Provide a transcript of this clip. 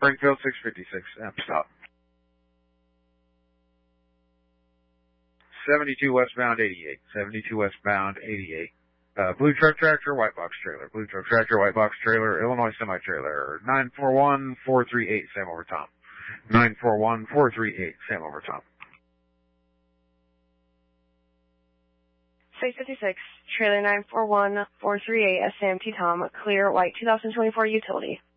Springfield 656, stop. 72 westbound 88, 72 westbound 88. Blue truck tractor, white box trailer. Blue truck tractor, white box trailer, Illinois semi-trailer. 941-438, Sam over Tom. 941-438, Sam over Tom. 656, trailer 941-438, Sam T. Tom, clear, white 2024 utility.